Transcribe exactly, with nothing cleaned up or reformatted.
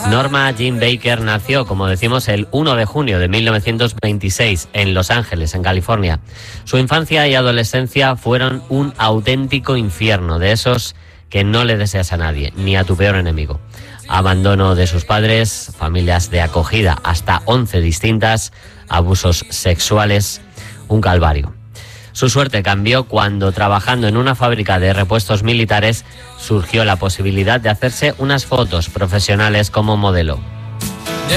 Norma Jean Baker nació, como decimos, el uno de junio de mil novecientos veintiséis en Los Ángeles, en California. Su infancia y adolescencia fueron un auténtico infierno, de esos que no le deseas a nadie, ni a tu peor enemigo. Abandono de sus padres, familias de acogida hasta once distintas, abusos sexuales, un calvario. Su suerte cambió cuando, trabajando en una fábrica de repuestos militares, surgió la posibilidad de hacerse unas fotos profesionales como modelo.